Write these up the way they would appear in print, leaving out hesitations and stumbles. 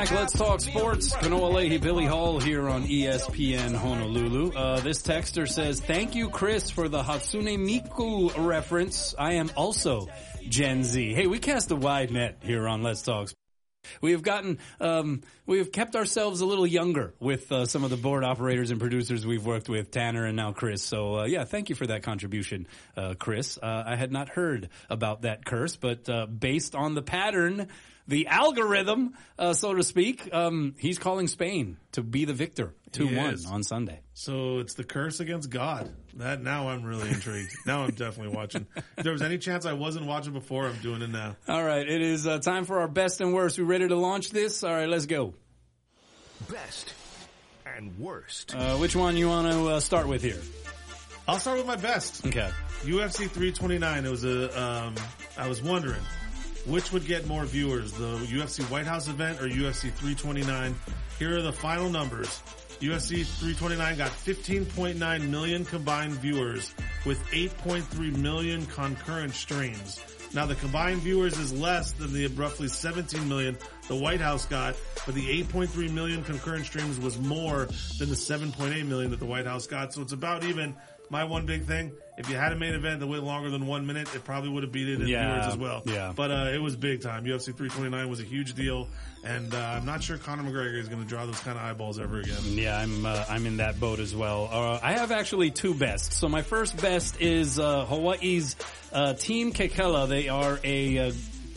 Let's talk sports. Kanoa Leahy, Billy Hall here on ESPN Honolulu. This texter says, thank you, Chris, for the Hatsune Miku reference. I am also Gen Z. Hey, we cast a wide net here on Let's Talk Sports. We have kept ourselves a little younger with some of the board operators and producers we've worked with, Tanner and now Chris. So, thank you for that contribution, Chris. I had not heard about that curse, but based on the pattern, the algorithm, so to speak, he's calling Spain to be the victor, 2-1 on Sunday. So it's the curse against God. Now I'm really intrigued. Now I'm definitely watching. If there was any chance I wasn't watching before, I'm doing it now. All right, it is time for our best and worst. We ready to launch this? All right, let's go. Best and worst. Which one you want to start with here? I'll start with my best. Okay. UFC 329. It was I was wondering, which would get more viewers, the UFC White House event or UFC 329? Here are the final numbers. UFC 329 got 15.9 million combined viewers with 8.3 million concurrent streams. Now the combined viewers is less than the roughly 17 million the White House got, but the 8.3 million concurrent streams was more than the 7.8 million that the White House got. So it's about even. My one big thing, if you had a main event that went longer than 1 minute, it probably would have beat it in viewers as well. Yeah. But it was big time. UFC 329 was a huge deal, and I'm not sure Conor McGregor is going to draw those kind of eyeballs ever again. Yeah, I'm in that boat as well. I have actually two bests. So my first best is Hawaii's Team Kekela. They are a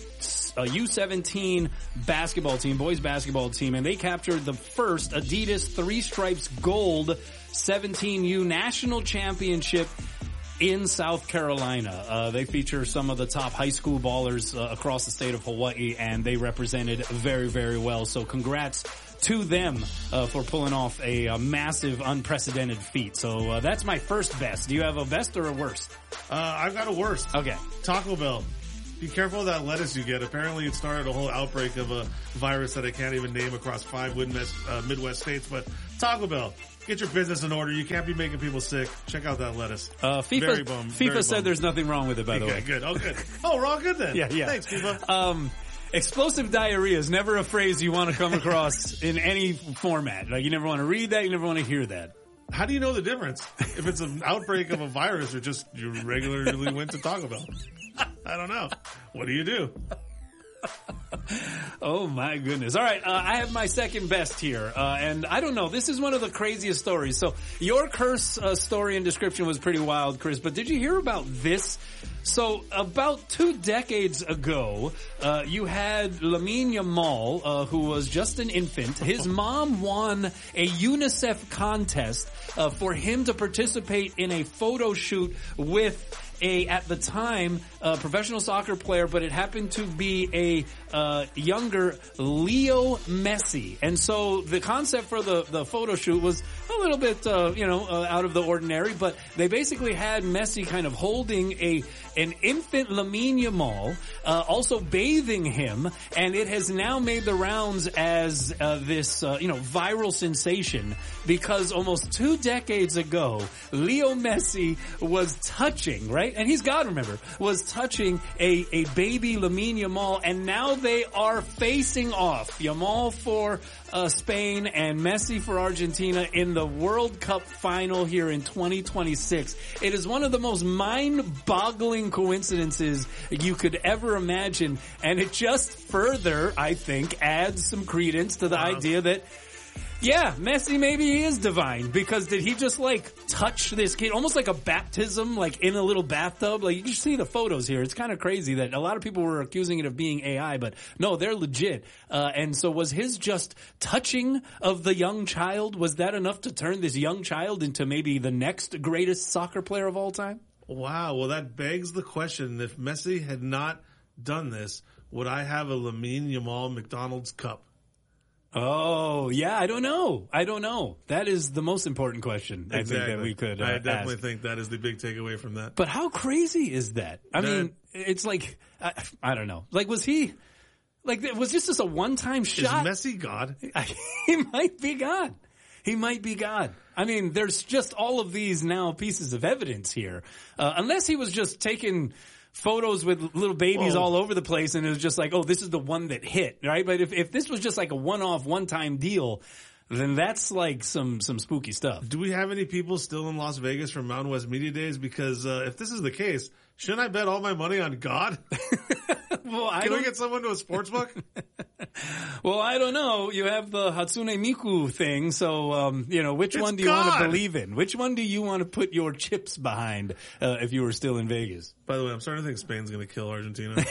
U17 basketball team, boys basketball team, and they captured the first Adidas Three Stripes Gold 17U National Championship in South Carolina. They feature some of the top high school ballers across the state of Hawaii, and they represented very, very well. So congrats to them for pulling off a massive, unprecedented feat. So that's my first best. Do you have a best or a worst? I've got a worst. Okay. Taco Bell. Be careful of that lettuce you get. Apparently it started a whole outbreak of a virus that I can't even name across 5 Midwest states. But Taco Bell, get your business in order. You can't be making people sick. Check out that lettuce. FIFA said there's nothing wrong with it, by the way. Okay, good. Oh, good. Oh, we're all good then. Yeah. Thanks, FIFA. Explosive diarrhea is never a phrase you want to come across in any format. Like, you never want to read that. You never want to hear that. How do you know the difference? If it's an outbreak of a virus or just you regularly went to Taco Bell? I don't know. What do you do? Oh my goodness. All right. I have my second best here. And I don't know. This is one of the craziest stories. So your curse story and description was pretty wild, Chris, but did you hear about this? So about 2 decades ago, you had Lamine Yamal, who was just an infant. His mom won a UNICEF contest for him to participate in a photo shoot with at the time, professional soccer player, but it happened to be a younger Leo Messi. And so the concept for the photo shoot was a little bit, out of the ordinary, but they basically had Messi kind of holding an infant Lamine Yamal, also bathing him, and it has now made the rounds as this viral sensation because almost 2 decades ago, Leo Messi was touching, right? And he's God, remember, was touching a baby Lamine Yamal, and now they are facing off. Yamal for Spain and Messi for Argentina in the World Cup final here in 2026. It is one of the most mind-boggling coincidences you could ever imagine, and it just further, I think, adds some credence to the idea that yeah, Messi maybe he is divine, because did he just touch this kid almost like a baptism, like in a little bathtub? Like, you can see the photos here. It's kind of crazy that a lot of people were accusing it of being AI, but no, they're legit. And so was his just touching of the young child, was that enough to turn this young child into maybe the next greatest soccer player of all time? Wow. Well, that begs the question. If Messi had not done this, would I have a Lamine Yamal McDonald's cup? Oh, yeah, I don't know. That is the most important question, I think, that we could I definitely ask. think that is the big takeaway from that. But how crazy is that? I mean, it's like, I don't know. Like, was he, was this just a one-time shot? Is Messi God? He might be God. He might be God. I mean, there's just all of these now pieces of evidence here. Unless he was just taking photos with little babies all over the place, and it was just like, oh, this is the one that hit, right? But if this was just like a one-off, one-time deal, then that's like some spooky stuff. Do we have any people still in Las Vegas from Mountain West Media Days? Because if this is the case, shouldn't I bet all my money on God? Well, Can we get someone to a sports book? Well, I don't know. You have the Hatsune Miku thing, so which one do you want to believe in? Which one do you want to put your chips behind if you were still in Vegas? By the way, I'm starting to think Spain's going to kill Argentina.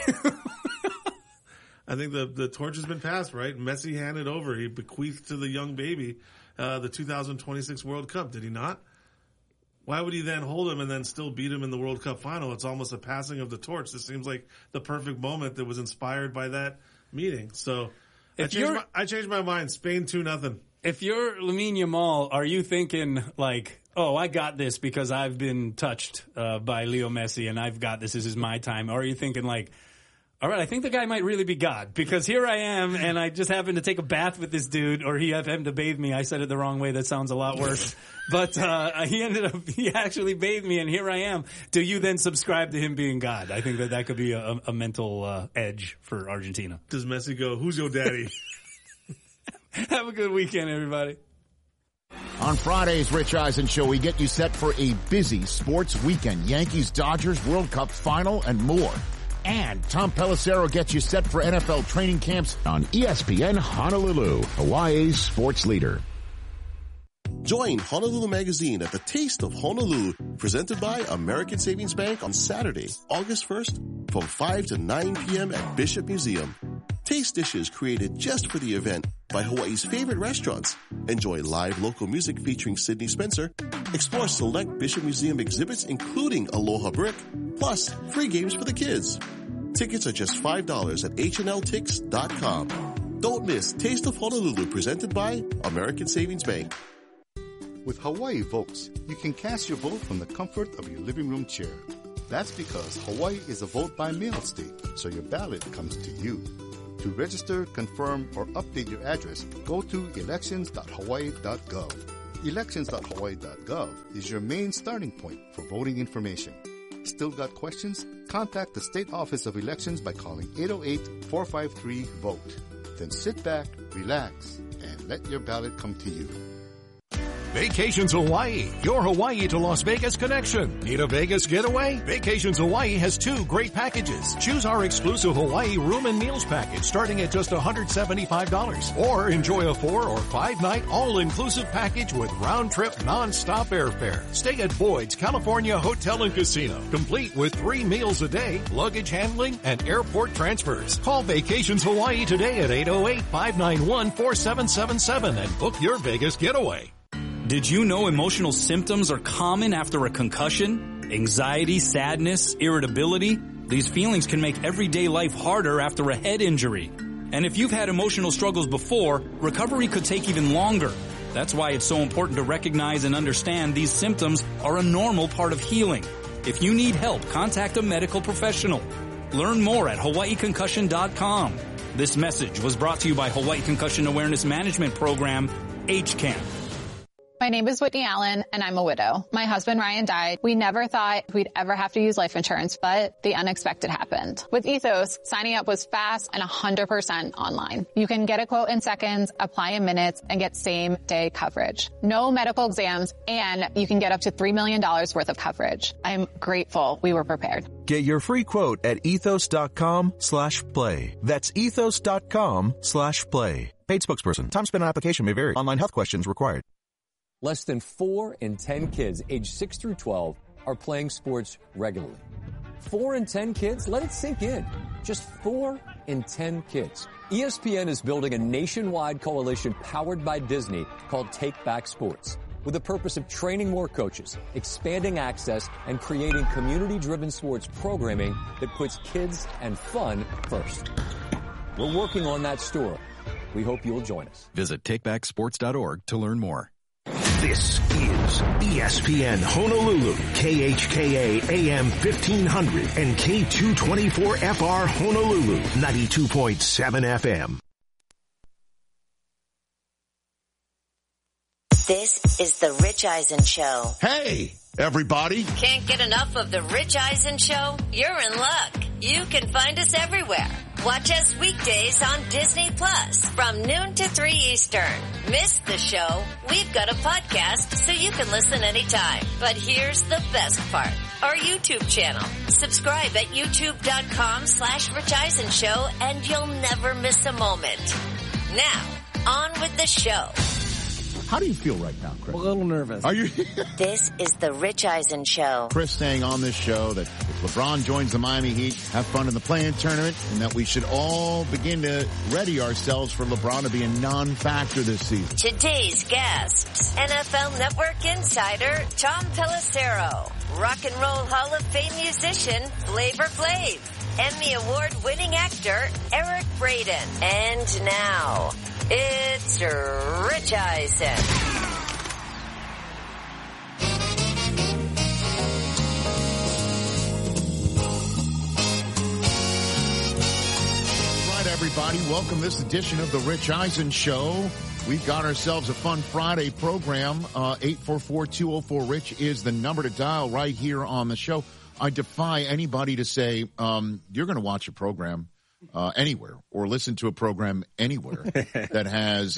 I think the torch has been passed, right? Messi handed over. He bequeathed to the young baby the 2026 World Cup, did he not? Why would he then hold him and then still beat him in the World Cup final? It's almost a passing of the torch. This seems like the perfect moment that was inspired by that meeting. So I changed my mind. Spain 2-0. If you're Lamine Yamal, are you thinking like, oh, I got this because I've been touched by Leo Messi and I've got this. This is my time. Or are you thinking like, all right, I think the guy might really be God because here I am and I just happened to take a bath with this dude, or he had him to bathe me. I said it the wrong way. That sounds a lot worse. But he actually bathed me and here I am. Do you then subscribe to him being God? I think that could be a mental edge for Argentina. Does Messi go, who's your daddy? Have a good weekend, everybody. On Friday's Rich Eisen Show, we get you set for a busy sports weekend. Yankees-Dodgers World Cup final and more. And Tom Pelissero gets you set for NFL training camps on ESPN Honolulu, Hawaii's sports leader. Join Honolulu Magazine at the Taste of Honolulu, presented by American Savings Bank on Saturday, August 1st, from 5 to 9 p.m. at Bishop Museum. Taste dishes created just for the event by Hawaii's favorite restaurants. Enjoy live local music featuring Sydney Spencer. Explore select Bishop Museum exhibits including Aloha Brick, plus free games for the kids. Tickets are just $5 at hnltix.com. Don't miss Taste of Honolulu, presented by American Savings Bank. With Hawaii Votes, you can cast your vote from the comfort of your living room chair. That's because Hawaii is a vote-by-mail state, so your ballot comes to you. To register, confirm, or update your address, go to elections.hawaii.gov. Elections.hawaii.gov is your main starting point for voting information. Still got questions? Contact the State Office of Elections by calling 808-453-VOTE. Then sit back, relax, and let your ballot come to you. Vacations Hawaii, your Hawaii to Las Vegas connection. Need a Vegas getaway? Vacations Hawaii has 2 great packages. Choose our exclusive Hawaii room and meals package starting at just $175. Or enjoy a 4 or 5 night all-inclusive package with round-trip non-stop airfare. Stay at Boyd's California Hotel and Casino, complete with 3 meals a day, luggage handling, and airport transfers. Call Vacations Hawaii today at 808-591-4777 and book your Vegas getaway. Did you know emotional symptoms are common after a concussion? Anxiety, sadness, irritability? These feelings can make everyday life harder after a head injury. And if you've had emotional struggles before, recovery could take even longer. That's why it's so important to recognize and understand these symptoms are a normal part of healing. If you need help, contact a medical professional. Learn more at hawaiiconcussion.com. This message was brought to you by Hawaii Concussion Awareness Management Program, HCAM. My name is Whitney Allen, and I'm a widow. My husband, Ryan, died. We never thought we'd ever have to use life insurance, but the unexpected happened. With Ethos, signing up was fast and 100% online. You can get a quote in seconds, apply in minutes, and get same-day coverage. No medical exams, and you can get up to $3 million worth of coverage. I'm grateful we were prepared. Get your free quote at ethos.com/play. That's ethos.com/play. Paid spokesperson. Time spent on application may vary. Online health questions required. Less than 4 in 10 kids aged 6 through 12 are playing sports regularly. 4 in 10 kids? Let it sink in. Just 4 in 10 kids. ESPN is building a nationwide coalition powered by Disney called Take Back Sports, with the purpose of training more coaches, expanding access, and creating community-driven sports programming that puts kids and fun first. We're working on that story. We hope you'll join us. Visit takebacksports.org to learn more. This is ESPN Honolulu, KHKA AM 1500 and K224FR Honolulu, 92.7 FM. This is The Rich Eisen Show. Hey, everybody. Can't get enough of The Rich Eisen Show? You're in luck. You can find us everywhere. Watch us weekdays on Disney Plus from noon to 3 Eastern. Miss the show? We've got a podcast so you can listen anytime. But here's the best part. Our YouTube channel. Subscribe at youtube.com/Rich Eisen Show and you'll never miss a moment. Now, on with the show. How do you feel right now, Chris? A little nervous. Are you? This is The Rich Eisen Show. Chris saying on this show that if LeBron joins the Miami Heat, have fun in the play-in tournament, and that we should all begin to ready ourselves for LeBron to be a non-factor this season. Today's guests, NFL Network insider Tom Pelissero, Rock and Roll Hall of Fame musician Flavor Flav, Emmy Award-winning actor Eric Braeden, and now it's Rich Eisen. Everybody, welcome this edition of the Rich Eisen Show. We've got ourselves a fun Friday program. 844-204-RICH is the number to dial right here on the show. I defy anybody to say you're going to watch a program anywhere or listen to a program anywhere that has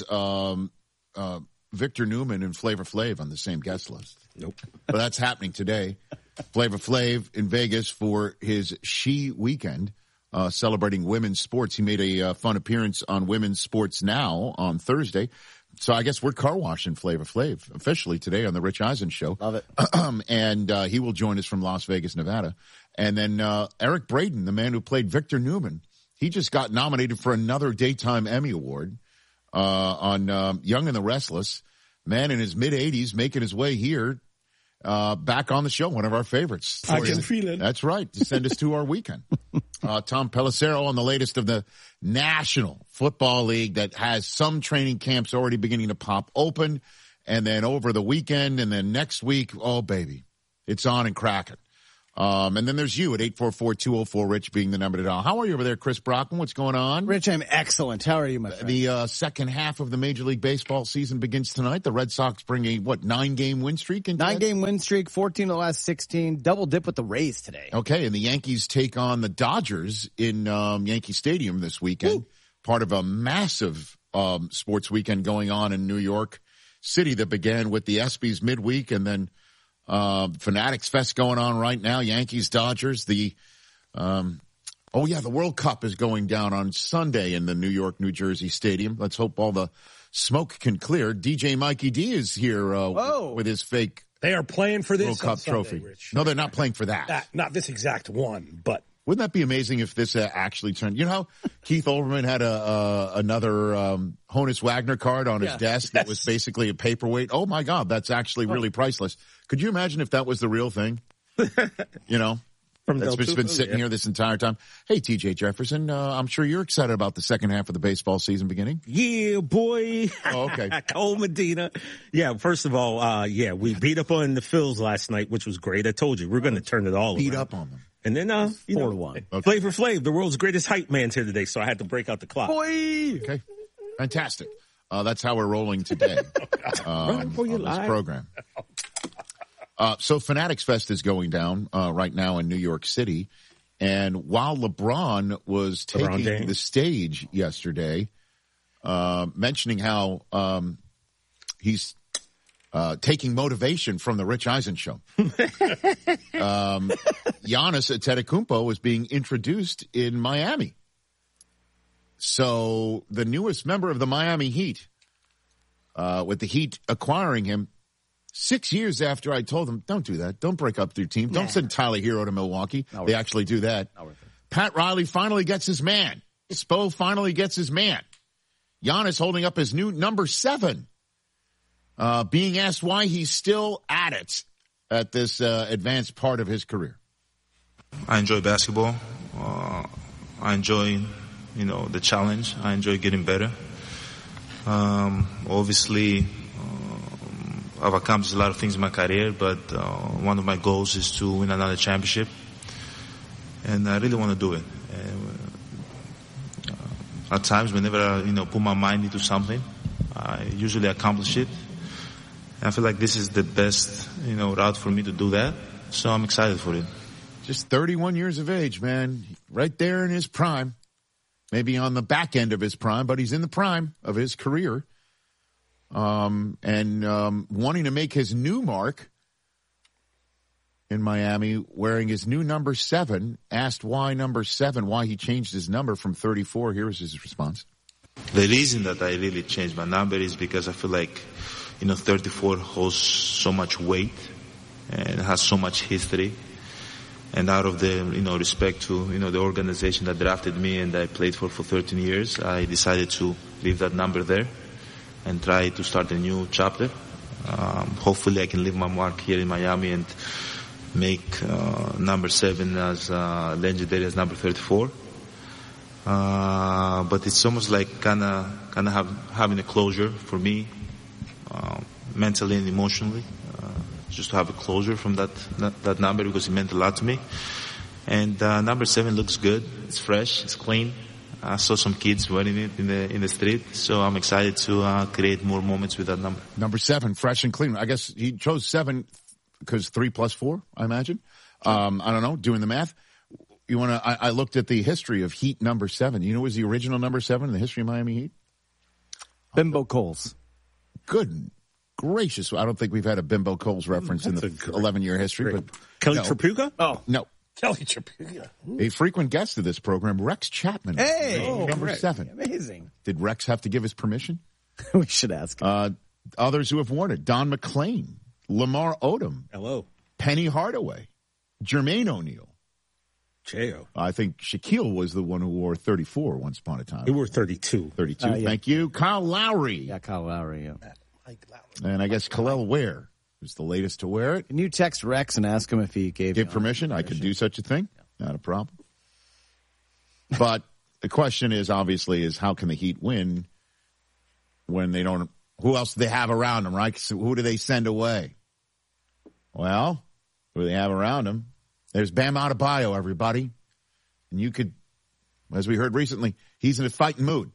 Victor Newman and Flavor Flav on the same guest list. Nope. But that's happening today. Flavor Flav in Vegas for his She Weekend. Celebrating women's sports. He made a fun appearance on Women's Sports Now on Thursday. So I guess we're car washing Flavor Flav officially today on the Rich Eisen Show. Love it. And he will join us from Las Vegas, Nevada. And then Eric Braeden, the man who played Victor Newman, he just got nominated for another Daytime Emmy Award on Young and the Restless. Man in his mid-80s making his way here. Back on the show, one of our favorites. I can feel it. That's right. To send us to our weekend. Tom Pelissero on the latest of the National Football League that has some training camps already beginning to pop open. And then over the weekend and then next week, oh, baby, it's on and cracking. And then there's you at 844-204-RICH being the number to dial. How are you over there, Chris Brockman? What's going on? Rich, I'm excellent. How are you, my friend? The second half of the Major League Baseball season begins tonight. The Red Sox bring a, 9-game win streak? 9-game win streak, 14 of the last 16. Double dip with the Rays today. Okay, and the Yankees take on the Dodgers in Yankee Stadium this weekend. Ooh. Part of a massive sports weekend going on in New York City that began with the ESPYs midweek and then Fanatics Fest going on right now. Yankees, Dodgers. The World Cup is going down on Sunday in the New York, New Jersey Stadium. Let's hope all the smoke can clear. DJ Mikey D is here with his fake. They are playing for this World Cup Sunday, trophy. Rich. No, they're not playing for that. Not this exact one, but. Wouldn't that be amazing if this actually turned? You know how Keith Olbermann had another Honus Wagner card on his desk that was basically a paperweight? Oh, my God, that's actually really priceless. Could you imagine if that was the real thing? You know, that's just been sitting here this entire time. Hey, TJ Jefferson, I'm sure you're excited about the second half of the baseball season beginning. Yeah, boy. Oh, okay. Cole Medina. Yeah, first of all, we beat up on the Phils last night, which was great. I told you, we're going to turn it all around. Beat up on them. And then, 4-1. Okay. Flavor Flav, the world's greatest hype man's here today, so I had to break out the clock. Boy! Okay. Fantastic. That's how we're rolling today on this program. So Fanatics Fest is going down right now in New York City. And while LeBron was taking the stage yesterday, mentioning how he's taking motivation from the Rich Eisen Show. Giannis Antetokounmpo is being introduced in Miami. So the newest member of the Miami Heat, with the Heat acquiring him 6 years after I told them, don't do that. Don't break up their team. Don't send Tyler Hero to Milwaukee. They actually do that. Pat Riley finally gets his man. Spo finally gets his man. Giannis holding up his new number 7. Being asked why he's still at it at this advanced part of his career. I enjoy basketball. I enjoy, the challenge. I enjoy getting better. Obviously, I've accomplished a lot of things in my career, but one of my goals is to win another championship. And I really want to do it. At times, whenever I, put my mind into something, I usually accomplish it. And I feel like this is the best, route for me to do that. So I'm excited for it. Just 31 years of age, man. Right there in his prime. Maybe on the back end of his prime, but he's in the prime of his career. And wanting to make his new mark in Miami, wearing his new number 7, asked why number 7, why he changed his number from 34. Here is his response. The reason that I really changed my number is because I feel like, 34 holds so much weight and has so much history. And out of the, respect to, the organization that drafted me and I played for 13 years, I decided to leave that number there and try to start a new chapter. Hopefully I can leave my mark here in Miami and make number 7 as legendary as number 34. But it's almost like kind of having a closure for me, mentally and emotionally, just to have a closure from that number because it meant a lot to me. And number 7 looks good. It's fresh. It's clean. I saw some kids wearing it in the street, so I'm excited to create more moments with that number. Number 7, fresh and clean. I guess he chose 7 because 3 plus 4, I imagine. I don't know, doing the math. You want to? I looked at the history of Heat number 7. You know, what was the original number 7 in the history of Miami Heat? Bimbo Coles. Good gracious! I don't think we've had a Bimbo Coles reference in the 11-year history. But Kelly Tripuga? Oh no, Kelly Tripuga. A frequent guest of this program, Rex Chapman. Hey, number 7. Amazing. Did Rex have to give his permission? We should ask him. Others who have worn it: Don McClain, Lamar Odom, hello, Penny Hardaway, Jermaine O'Neal. J.O. I think Shaquille was the one who wore 34 once upon a time. He wore 32. 32, yeah. Thank you. Kyle Lowry. Yeah, Kyle Lowry, yeah. And I guess Khalil Ware was the latest to wear it. Can you text Rex and ask him if he gave permission? I could do such a thing. Not a problem. But the question is, obviously, is how can the Heat win when they don't, who else do they have around them, right? So who do they send away? Well, who do they have around them? There's Bam Adebayo, everybody. And you could, as we heard recently, he's in a fighting mood.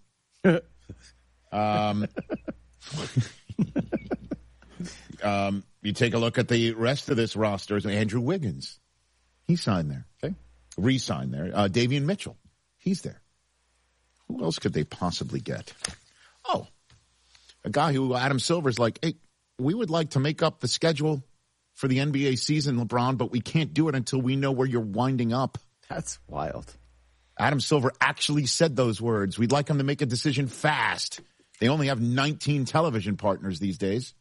You take a look at the rest of this roster. Andrew Wiggins, he signed there. Okay, re-signed there. Davion Mitchell, he's there. Who else could they possibly get? Oh, a guy who Adam Silver's like, hey, we would like to make up the schedule for the NBA season, LeBron, but we can't do it until we know where you're winding up. That's wild. Adam Silver actually said those words. We'd like him to make a decision fast. They only have 19 television partners these days.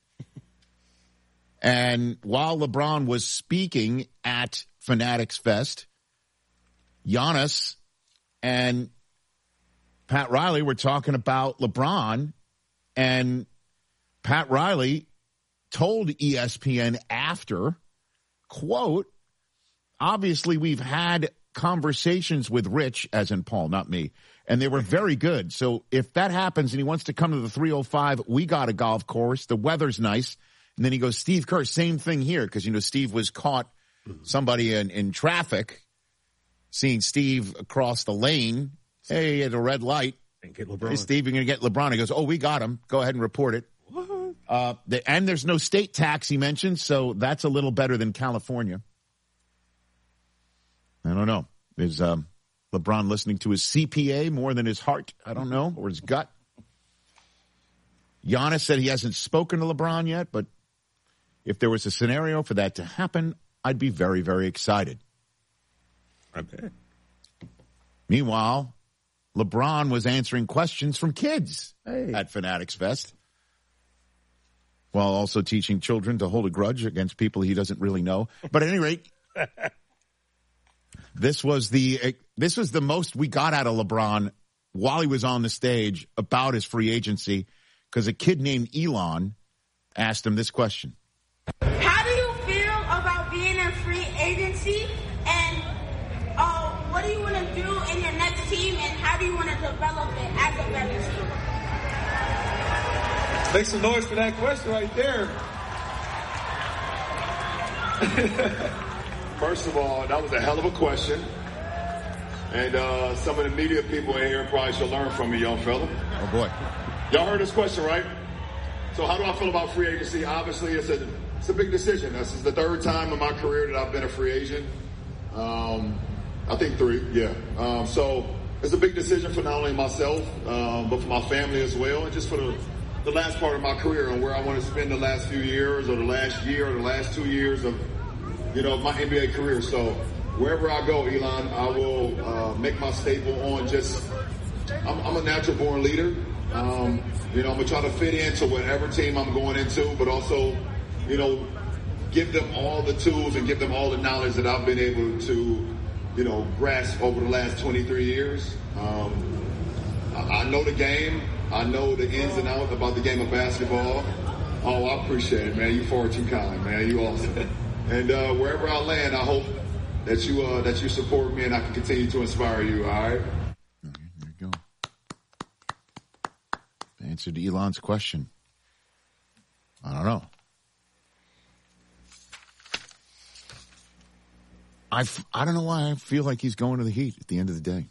And while LeBron was speaking at Fanatics Fest, Giannis and Pat Riley were talking about LeBron, and Pat Riley told ESPN after, quote, obviously we've had conversations with Rich, as in Paul, not me, and they were very good. So if that happens and he wants to come to the 305, we got a golf course. The weather's nice. And then he goes, Steve Kerr, same thing here. Because, Steve was caught, somebody in traffic, seeing Steve across the lane. Hey, at a red light. And get LeBron. Hey, Steve, you're going to get LeBron. He goes, oh, we got him. Go ahead and report it. And there's no state tax, he mentioned, so that's a little better than California. I don't know. Is LeBron listening to his CPA more than his heart? I don't know, or his gut. Giannis said he hasn't spoken to LeBron yet, but if there was a scenario for that to happen, I'd be very, very excited. Okay. Meanwhile, LeBron was answering questions from kids at Fanatics Fest, while also teaching children to hold a grudge against people he doesn't really know. But at any rate, this was the most we got out of LeBron while he was on the stage about his free agency, because a kid named Elon asked him this question. How do you feel about being in free agency, and what do you want to do in your next team, and how do you want to develop it as a better team? Make some noise for that question right there. First of all, that was a hell of a question. And some of the media people in here probably should learn from me, young fella. Oh, boy. Y'all heard this question, right? So how do I feel about free agency? Obviously, it's a big decision. This is the third time in my career that I've been a free agent. I think 3, yeah. So it's a big decision for not only myself, but for my family as well, and just for the last part of my career and where I want to spend the last few years or the last year or the last 2 years of, my NBA career. So wherever I go, Elon, I will make my staple on I'm a natural born leader. I'm going to try to fit into whatever team I'm going into, but also, give them all the tools and give them all the knowledge that I've been able to, grasp over the last 23 years. I know the game. I know the ins and outs about the game of basketball. Oh, I appreciate it, man. You far too kind, man. You awesome. And wherever I land, I hope that you support me and I can continue to inspire you, all right? There you go. Answer to Elon's question. I don't know. I don't know why I feel like he's going to the Heat at the end of the day.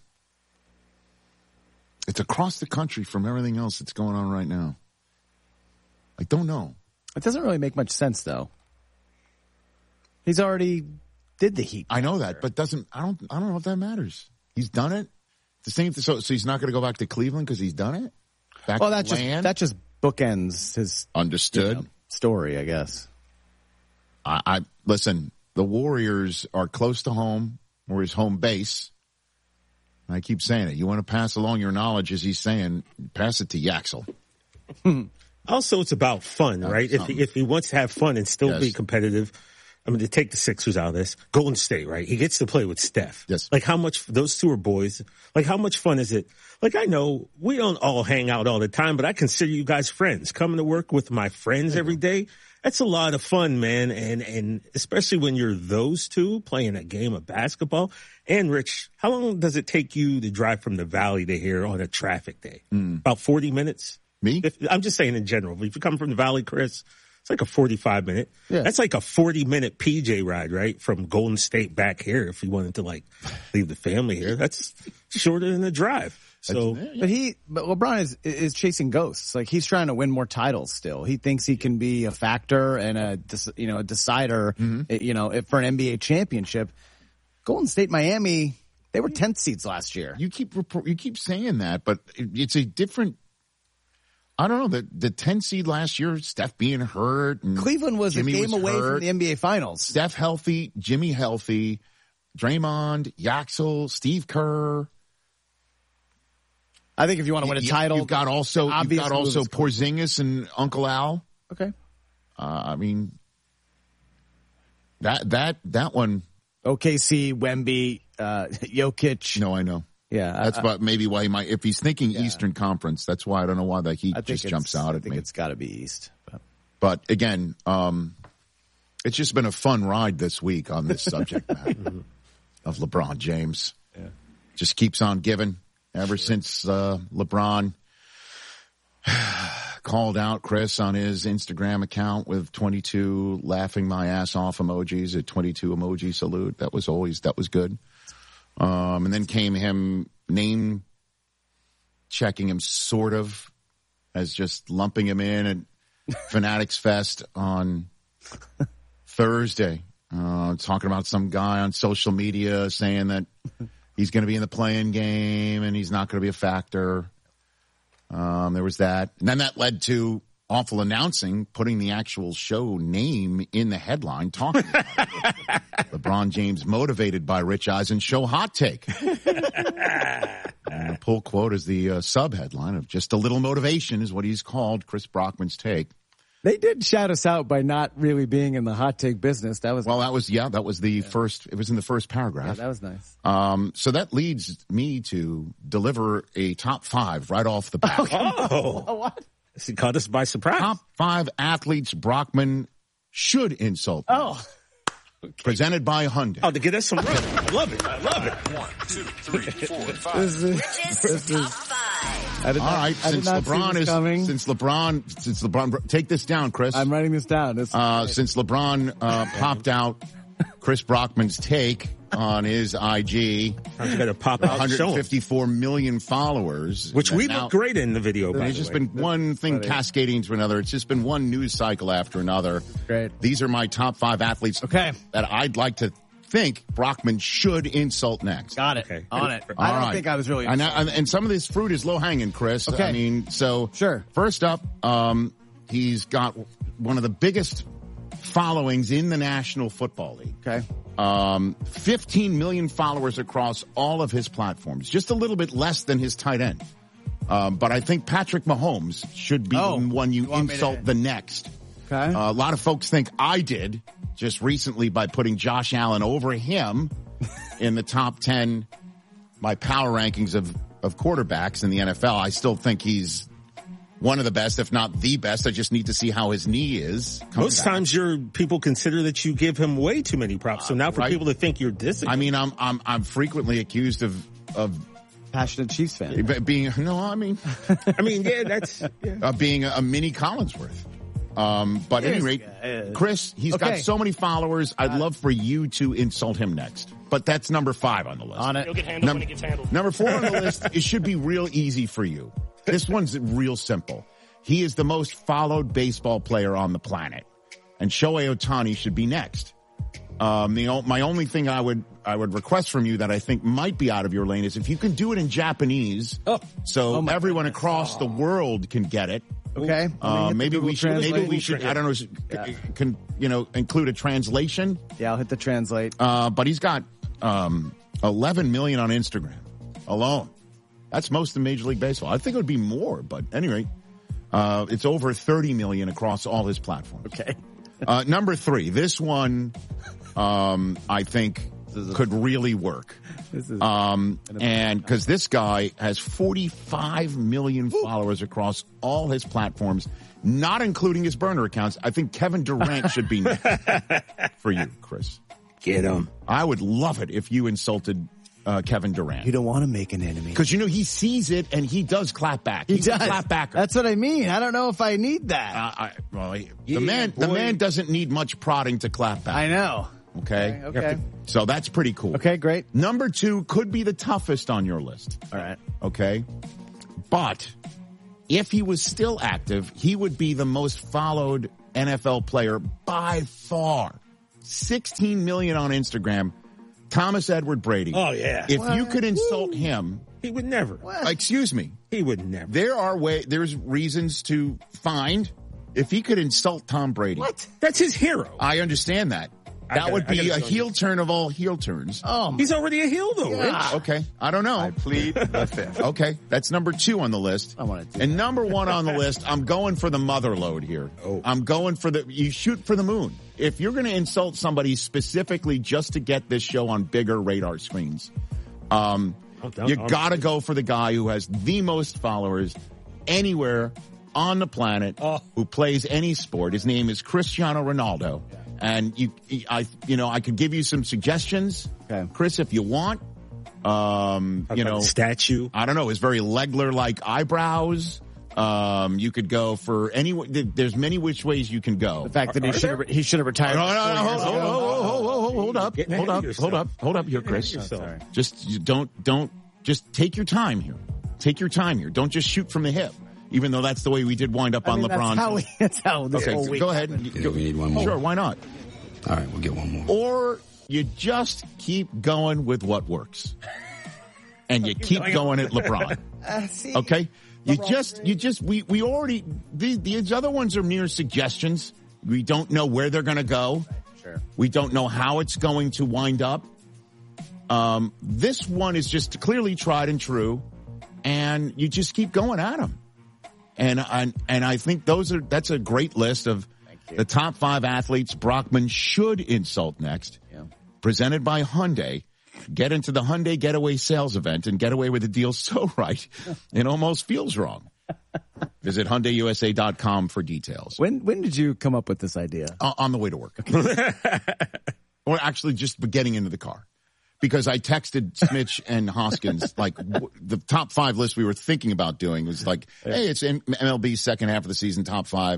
It's across the country from everything else that's going on right now. I don't know. It doesn't really make much sense, though. He's already did the Heat. I know that, but I don't know if that matters. He's done it. The same. So he's not going to go back to Cleveland because he's done it. That just bookends his understood story, I guess. I listen. The Warriors are close to home, or his home base. And I keep saying it. You want to pass along your knowledge, as he's saying, pass it to Yaxel. Also, it's about fun, right? If he wants to have fun and still be competitive, I mean, to take the Sixers out of this, Golden State, right? He gets to play with Steph. Yes. Like, how much, those two are boys. Like, how much fun is it? Like, I know we don't all hang out all the time, but I consider you guys friends. Coming to work with my friends every day, that's a lot of fun, man. And especially when you're those two playing a game of basketball. And Rich, how long does it take you to drive from the Valley to here on a traffic day? About 40 minutes? Me? I'm just saying in general. If you come from the Valley, Chris, it's like a 45-minute. Yeah. That's like a 40-minute PJ ride, right? From Golden State back here if you wanted to, like, leave the family here. That's shorter than a drive. So, but LeBron is chasing ghosts. Like, he's trying to win more titles still. He thinks he can be a factor and a decider, for an NBA championship. Golden State, Miami, they were 10th seeds last year. You keep saying that, but it's a different. I don't know, the 10 seed last year, Steph being hurt. And Cleveland was Jimmy a game away from the NBA Finals. Steph healthy, Jimmy healthy, Draymond, Yaxel, Steve Kerr. I think if you want to win a title, you've got also Porzingis and Uncle Al. Okay. I mean, that one. OKC, Wemby, Jokic. No, I know. Yeah, that's maybe why he might. If he's thinking Eastern Conference, that's why I don't know why the Heat just jumps out at me. I think it's got to be East. But again, it's just been a fun ride this week on this subject matter of LeBron James. Yeah. Just keeps on giving ever since LeBron called out Chris on his Instagram account with 22 laughing my ass off emojis, a 22 emoji salute. That was good. And then came him name checking him sort of as just lumping him in at Fanatics Fest on Thursday, talking about some guy on social media saying that he's going to be in the play-in game and he's not going to be a factor. There was that. And then that led to awful announcing, putting the actual show name in the headline, talking about it. LeBron James motivated by Rich Eisen show hot take. And the pull quote is the sub-headline of just a little motivation is what he's called Chris Brockman's take. They did shout us out by not really being in the hot take business. That was the first. It was in the first paragraph. Yeah, that was nice. So that leads me to deliver a top 5 right off the bat. What? He caught us by surprise. Top 5 athletes Brockman should insult. Oh. Okay. Presented by Hyundai. Oh, to get us some love. I love it. 1, 2, 3, 4, 5. This is top 5. All right, since LeBron, take this down, Chris. I'm writing this down. Since LeBron popped out Chris Brockman's take, on his IG. You got to pop out 154 million followers. Which we look great in the video, by the way. There's just been one thing cascading to another. It's just been one news cycle after another. Great. These are my top 5 athletes that I'd like to think Brockman should insult next. Got it. Okay. On it. All I don't right. think I was really. And some of this fruit is low hanging, Chris. Okay. I mean, so sure. First up, he's got one of the biggest followings in the National Football League. Okay. 15 million followers across all of his platforms. Just a little bit less than his tight end. But I think Patrick Mahomes should be the one you insult the next. Okay. A lot of folks think I did just recently by putting Josh Allen over him in the top 10, my power rankings of quarterbacks in the NFL. I still think he's one of the best, if not the best. I just need to see how his knee is. Most times people consider that you give him way too many props. So now for people to think you're dissing. I mean, I'm frequently accused of passionate Chiefs fan. Being that's being a mini Collinsworth. But at any rate, Chris, he's got so many followers. I'd love for you to insult him next. But that's number 5 on the list. On it. He'll get handled when he gets handled. Number 4 on the list, it should be real easy for you. This one's real simple. He is the most followed baseball player on the planet. And Shohei Ohtani should be next. My only thing I would request from you that I think might be out of your lane is if you can do it in Japanese, so everyone across the world can get it. Okay. Maybe we should. I don't know. Include a translation. Yeah, I'll hit the translate. But he's got 11 million on Instagram alone. That's most of Major League Baseball. I think it would be more, but anyway, it's over 30 million across all his platforms. Okay. Number 3, this one, I think could really work. And because this guy has 45 million followers across all his platforms, not including his burner accounts. I think Kevin Durant should be next for you, Chris. Get him. I would love it if you insulted Kevin Durant. You don't want to make an enemy. Because, he sees it and he does clap back. He does. Clap backer. That's what I mean. I don't know if I need that. The man doesn't need much prodding to clap back. I know. Okay. So that's pretty cool. Okay, great. Number 2 could be the toughest on your list. All right. Okay. But if he was still active, he would be the most followed NFL player by far. 16 million on Instagram. Thomas Edward Brady. Oh, yeah. If you could insult him. He would never. Excuse me. He would never. There's reasons to find if he could insult Tom Brady. What? That's his hero. I understand that. That would be a heel turn of all heel turns. Oh, he's already a heel though, Rich. Okay. I don't know. I plead the 5th. Okay. That's number 2 on the list. And number 1 on the list, I'm going for the mother load here. I'm going for you shoot for the moon. If you're going to insult somebody specifically just to get this show on bigger radar screens, you got to go for the guy who has the most followers anywhere on the planet who plays any sport. His name is Cristiano Ronaldo. Yeah. And I could give you some suggestions, Chris, if you want. Statue. I don't know. His very Legler-like eyebrows. You could go for there's many which ways you can go. The fact that he should have retired. Hold up here, Chris. Just don't take your time here. Take your time here. Don't just shoot from the hip. Even though that's the way we did wind up on LeBron. That's how this whole week. Go ahead. We need one more. Sure, why not? All right, we'll get one more. Or you just keep going with what works. And you keep going at LeBron. Okay? We already, these other ones are mere suggestions. We don't know where they're going to go. Sure. We don't know how it's going to wind up. This one is just clearly tried and true. And you just keep going at them. And I think that's a great list of the top 5 athletes Brockman should insult next. Yeah. Presented by Hyundai. Get into the Hyundai Getaway sales event and get away with a deal so right it almost feels wrong. Visit HyundaiUSA.com for details. When did you come up with this idea? On the way to work. Or actually just getting into the car. Because I texted Smitch and Hoskins, the top 5 list we were thinking about doing was hey, it's MLB's second half of the season, top 5.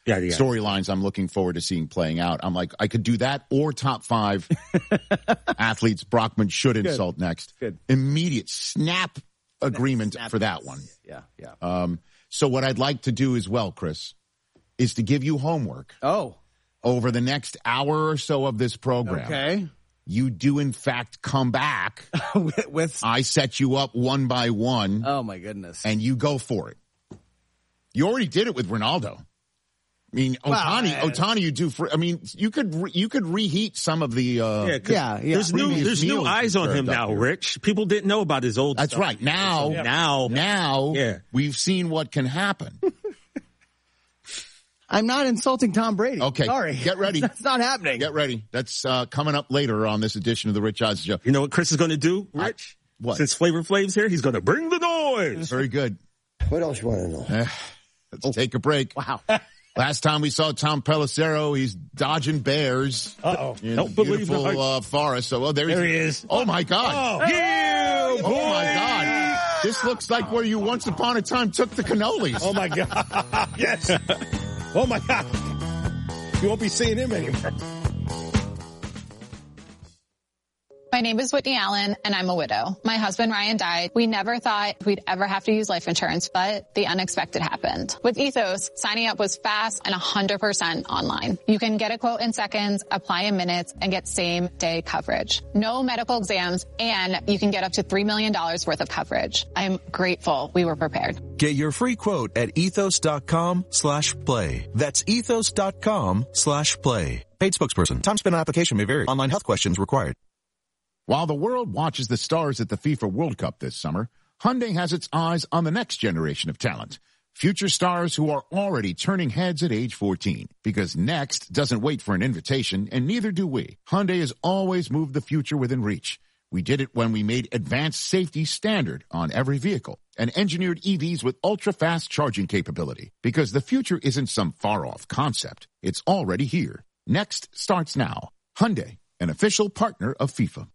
storylines I'm looking forward to seeing playing out. I'm like, I could do that or top 5 athletes Brockman should insult next. Good. Immediate snap agreement for that one. Yeah. So what I'd like to do as well, Chris, is to give you homework. Over the next hour or so of this program. Okay. You do, in fact, come back. with I set you up one by one. Oh, my goodness. And you go for it. You already did it with Ronaldo. I mean, Ohtani, you do for. I mean, you could reheat some of the. There's new eyes on him now, Rich. People didn't know about his old. That's stuff. right. Now, we've seen what can happen. I'm not insulting Tom Brady. Okay. Sorry. Get ready. That's not happening. Get ready. That's coming up later on this edition of the Rich Eisen Show. You know what Chris is going to do, Rich? What? Since Flavor Flav's here, he's going to bring the noise. Very good. What else you want to know? Let's take a break. Wow. Last time we saw Tom Pelissero, he's dodging bears. In Don't believe the beautiful forest. So, there he is. Oh, my God. Oh my God. This looks like where you once upon a time took the cannolis. Oh, my God. Yes. Oh, my God. You won't be seeing him anymore. My name is Whitney Allen, and I'm a widow. My husband, Ryan, died. We never thought we'd ever have to use life insurance, but the unexpected happened. With Ethos, signing up was fast and 100% online. You can get a quote in seconds, apply in minutes, and get same-day coverage. No medical exams, and you can get up to $3 million worth of coverage. I'm grateful we were prepared. Get your free quote at ethos.com/play. That's ethos.com/play. Paid spokesperson. Time spent on application may vary. Online health questions required. While the world watches the stars at the FIFA World Cup this summer, Hyundai has its eyes on the next generation of talent. Future stars who are already turning heads at age 14. Because next doesn't wait for an invitation, and neither do we. Hyundai has always moved the future within reach. We did it when we made advanced safety standard on every vehicle and engineered EVs with ultra-fast charging capability. Because the future isn't some far-off concept. It's already here. Next starts now. Hyundai, an official partner of FIFA.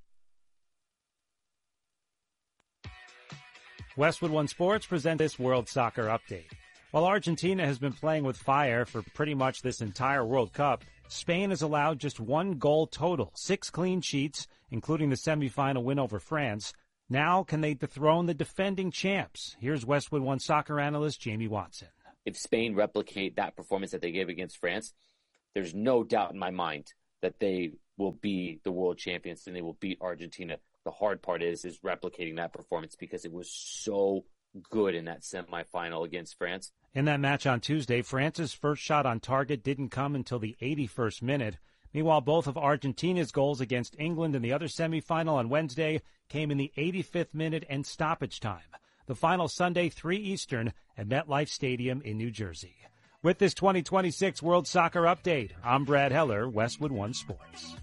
Westwood One Sports present this World Soccer Update. While Argentina has been playing with fire for pretty much this entire World Cup, Spain has allowed just 1 goal total, 6 clean sheets, including the semifinal win over France. Now can they dethrone the defending champs? Here's Westwood One soccer analyst Jamie Watson. If Spain replicate that performance that they gave against France, there's no doubt in my mind that they will be the world champions and they will beat Argentina. The hard part is replicating that performance because it was so good in that semifinal against France. In that match on Tuesday, France's first shot on target didn't come until the 81st minute. Meanwhile, both of Argentina's goals against England in the other semifinal on Wednesday came in the 85th minute and stoppage time. The final Sunday, 3 Eastern, at MetLife Stadium in New Jersey. With this 2026 World Soccer Update, I'm Brad Heller, Westwood One Sports.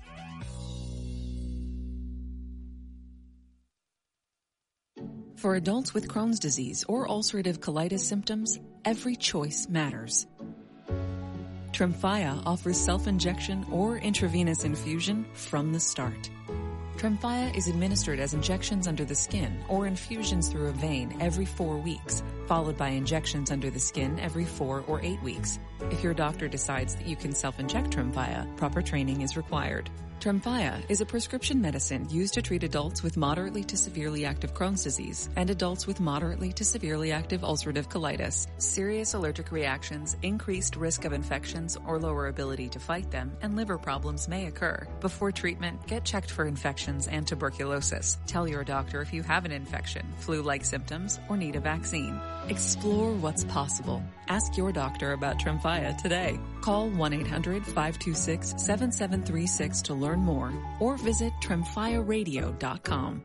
For adults with Crohn's disease or ulcerative colitis symptoms, every choice matters. Tremfya offers self-injection or intravenous infusion from the start. Tremfya is administered as injections under the skin or infusions through a vein every 4 weeks, followed by injections under the skin every 4 or 8 weeks. If your doctor decides that you can self-inject Tremfya, proper training is required. Tremfya is a prescription medicine used to treat adults with moderately to severely active Crohn's disease and adults with moderately to severely active ulcerative colitis. Serious allergic reactions, increased risk of infections or lower ability to fight them, and liver problems may occur. Before treatment, get checked for infections and tuberculosis. Tell your doctor if you have an infection, flu-like symptoms, or need a vaccine. Explore what's possible. Ask your doctor about Tremfya today. Call 1-800-526-7736 to learn more or visit TremfyaRadio.com.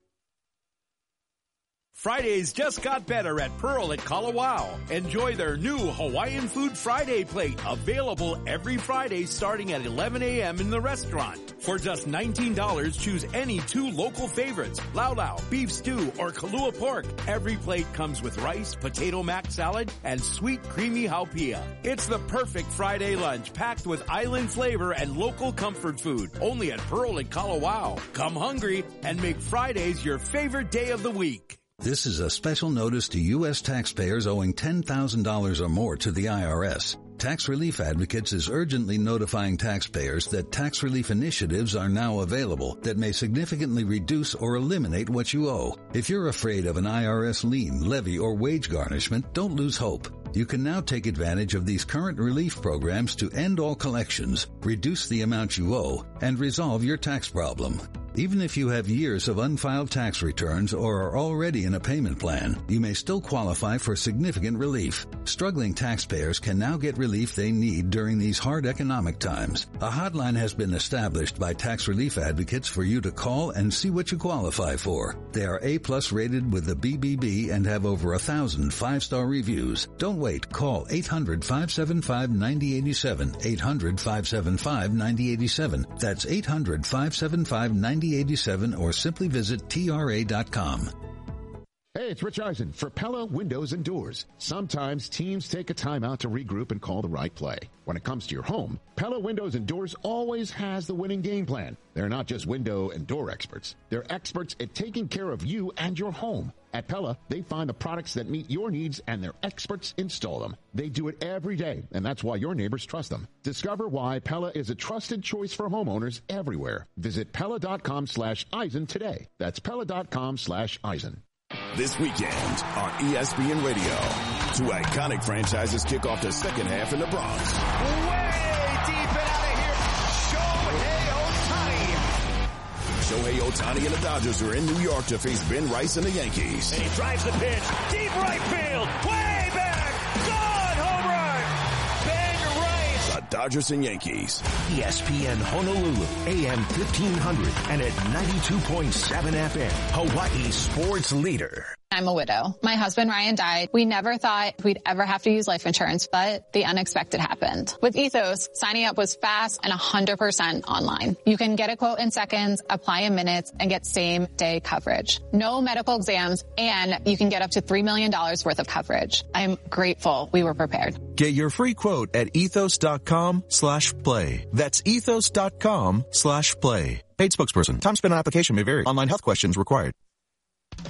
Fridays just got better at Pearl at Kalawao. Enjoy their new Hawaiian Food Friday plate, available every Friday starting at 11 a.m. in the restaurant. For just $19, choose any 2 local favorites, laulau, beef stew, or Kalua pork. Every plate comes with rice, potato mac salad, and sweet creamy haupia. It's the perfect Friday lunch packed with island flavor and local comfort food. Only at Pearl at Kalawao. Come hungry and make Fridays your favorite day of the week. This is a special notice to U.S. taxpayers owing $10,000 or more to the IRS. Tax Relief Advocates is urgently notifying taxpayers that tax relief initiatives are now available that may significantly reduce or eliminate what you owe. If you're afraid of an IRS lien, levy, or wage garnishment, don't lose hope. You can now take advantage of these current relief programs to end all collections, reduce the amount you owe, and resolve your tax problem. Even if you have years of unfiled tax returns or are already in a payment plan, you may still qualify for significant relief. Struggling taxpayers can now get relief they need during these hard economic times. A hotline has been established by Tax Relief Advocates for you to call and see what you qualify for. They are A+ rated with the BBB and have over 1,000 5-star reviews. Don't wait. Call 800-575-9087. 800-575-9087. That's 800-575-9087 or simply visit TRA.com. Hey, it's Rich Eisen for Pella Windows and Doors. Sometimes teams take a timeout to regroup and call the right play. When it comes to your home, Pella Windows and Doors always has the winning game plan. They're not just window and door experts. They're experts at taking care of you and your home. At Pella, they find the products that meet your needs and their experts install them. They do it every day, and that's why your neighbors trust them. Discover why Pella is a trusted choice for homeowners everywhere. Visit Pella.com/Eisen today. That's Pella.com/Eisen. This weekend on ESPN Radio, two iconic franchises kick off the second half in the Bronx. Way deep and out of here, Shohei Ohtani. Shohei Ohtani and the Dodgers are in New York to face Ben Rice and the Yankees. And he drives the pitch, deep right field, way back, gone, home run, Ben Rice. The Dodgers and Yankees. ESPN Honolulu, AM 1500 and at 92.7 FM, Hawaii sports leader. I'm a widow. My husband, Ryan, died. We never thought we'd ever have to use life insurance, but the unexpected happened. With Ethos, signing up was fast and 100% online. You can get a quote in seconds, apply in minutes, and get same-day coverage. No medical exams, and you can get up to $3 million worth of coverage. I'm grateful we were prepared. Get your free quote at ethos.com/play. That's ethos.com/play. Paid spokesperson. Time spent on application may vary. Online health questions required.